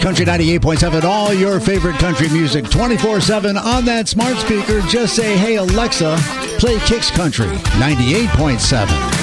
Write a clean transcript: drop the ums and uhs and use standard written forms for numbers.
Country 98.7, all your favorite country music 24/7 on that smart speaker. Just say, hey, Alexa, play Kicks Country 98.7.